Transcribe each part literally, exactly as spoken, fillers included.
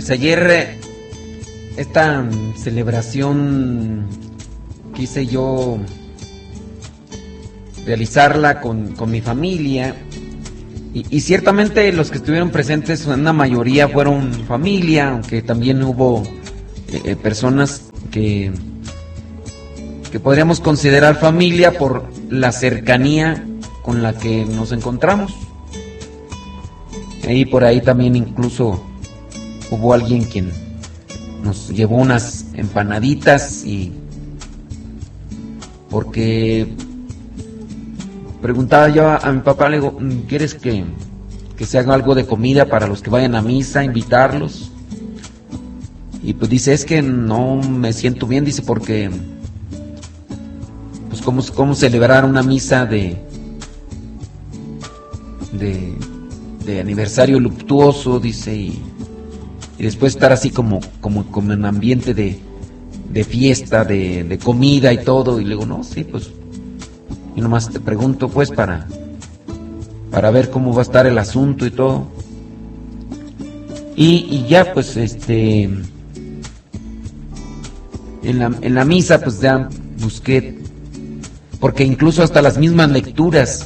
Pues ayer eh, esta celebración quise yo realizarla con, con mi familia y, y ciertamente los que estuvieron presentes, una mayoría fueron familia, aunque también hubo eh, personas que, que podríamos considerar familia por la cercanía con la que nos encontramos. Y por ahí también incluso hubo alguien quien nos llevó unas empanaditas y porque preguntaba yo a, a mi papá, le digo, ¿quieres que, que se haga algo de comida para los que vayan a misa, invitarlos? Y pues dice, es que no me siento bien, dice, porque pues cómo, cómo celebrar una misa de de, de aniversario luctuoso, dice, y, y después estar así como, como, como en ambiente de, de fiesta, de, de comida y todo. Y le digo, no, sí, pues y nomás te pregunto pues para para ver cómo va a estar el asunto y todo. Y, y ya pues este en la, en la misa pues ya busqué, porque incluso hasta las mismas lecturas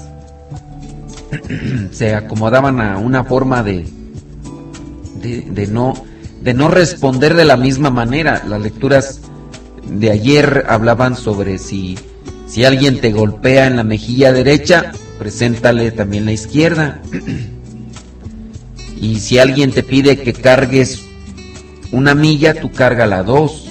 se acomodaban a una forma de, de de no de no responder de la misma manera. Las lecturas de ayer hablaban sobre si Si alguien te golpea en la mejilla derecha, preséntale también la izquierda. Y si alguien te pide que cargues una milla, tú cárgala dos.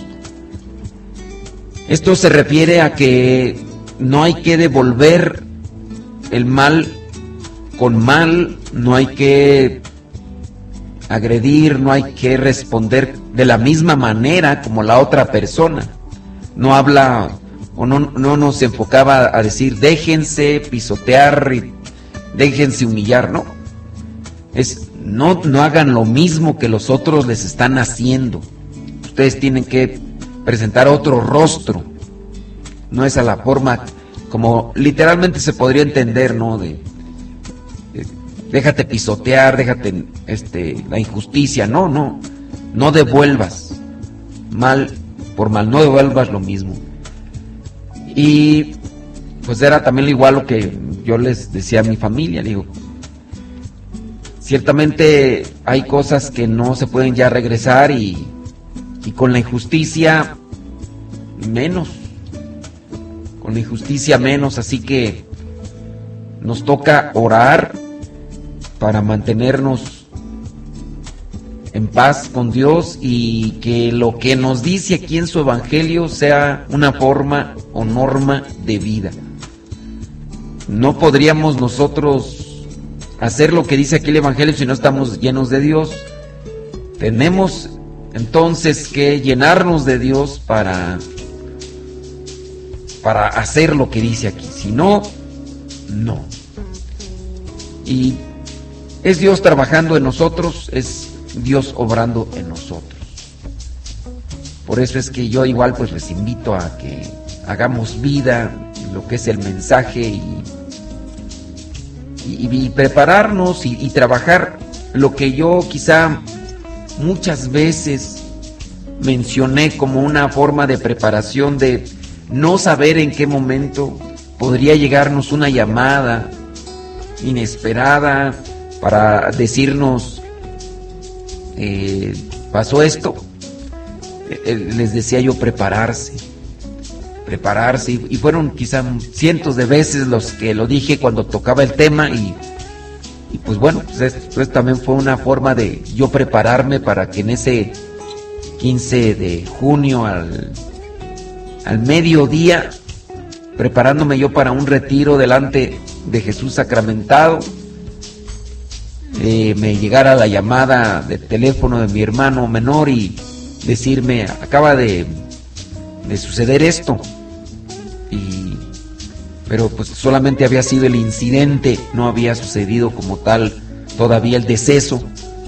Esto se refiere a que no hay que devolver el mal con mal, no hay que agredir, no hay que responder de la misma manera como la otra persona. No habla o no, no nos enfocaba a decir déjense pisotear y déjense humillar, no. Es no, no hagan lo mismo que los otros les están haciendo. Ustedes tienen que presentar otro rostro. No es a la forma como literalmente se podría entender, ¿no? De, de déjate pisotear, déjate este la injusticia, no, no. No devuelvas mal por mal, no devuelvas lo mismo. Y pues era también igual lo que yo les decía a mi familia, digo, ciertamente hay cosas que no se pueden ya regresar y, y con la injusticia menos, con la injusticia menos, así que nos toca orar para mantenernos en paz con Dios y que lo que nos dice aquí en su evangelio sea una forma o norma de vida. No podríamos nosotros hacer lo que dice aquí el evangelio si no estamos llenos de Dios. Tenemos entonces que llenarnos de Dios para para hacer lo que dice aquí. Si no, no. Y es Dios trabajando en nosotros, es Dios obrando en nosotros. Por eso es que yo igual pues les invito a que hagamos vida lo que es el mensaje y, y, y prepararnos y, y trabajar lo que yo quizá muchas veces mencioné como una forma de preparación, de no saber en qué momento podría llegarnos una llamada inesperada para decirnos Eh, pasó esto. Eh, les decía yo prepararse, prepararse y, y fueron quizá cientos de veces los que lo dije cuando tocaba el tema y, y pues bueno, pues esto, esto también fue una forma de yo prepararme para que en ese quince de junio al, al mediodía, preparándome yo para un retiro delante de Jesús sacramentado, Eh, me llegara la llamada de teléfono de mi hermano menor y decirme, acaba de, de suceder esto, y pero pues solamente había sido el incidente, no había sucedido como tal todavía el deceso.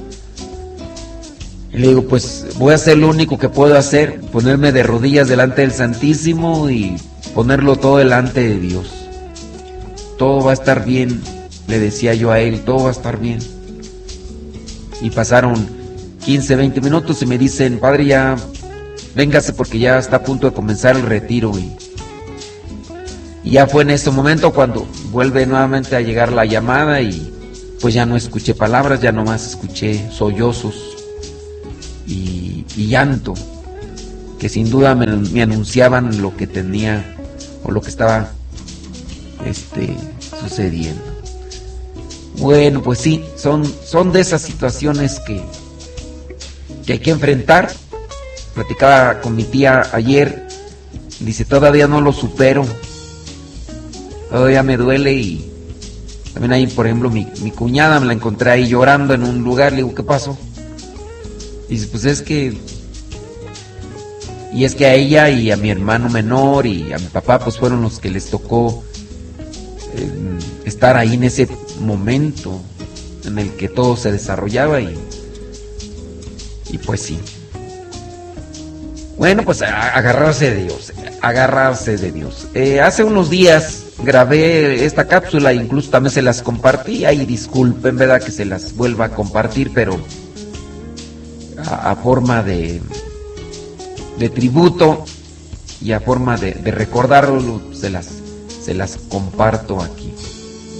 Y le digo, pues voy a hacer lo único que puedo hacer, ponerme de rodillas delante del Santísimo y ponerlo todo delante de Dios. Todo va a estar bien, le decía yo a él, todo va a estar bien. Y pasaron quince, veinte minutos y me dicen, padre, ya véngase porque ya está a punto de comenzar el retiro. Y, y ya fue en ese momento cuando vuelve nuevamente a llegar la llamada y pues ya no escuché palabras, ya nomás escuché sollozos y, y llanto, que sin duda me, me anunciaban lo que tenía o lo que estaba este, sucediendo. Bueno, pues sí, son, son de esas situaciones que, que hay que enfrentar. Platicaba con mi tía ayer, dice, todavía no lo supero, todavía me duele. Y también ahí, por ejemplo, mi, mi cuñada me la encontré ahí llorando en un lugar, le digo, ¿qué pasó? Y dice, pues es que, y es que a ella y a mi hermano menor y a mi papá, pues fueron los que les tocó eh, estar ahí en ese momento en el que todo se desarrollaba y, y pues sí. Bueno, pues a, agarrarse de Dios, agarrarse de Dios. Eh, hace unos días grabé esta cápsula, incluso también se las compartí. Ay, disculpen, verdad que se las vuelva a compartir, pero a, a forma de, de tributo y a forma de, de recordarlo, se las, se las comparto aquí.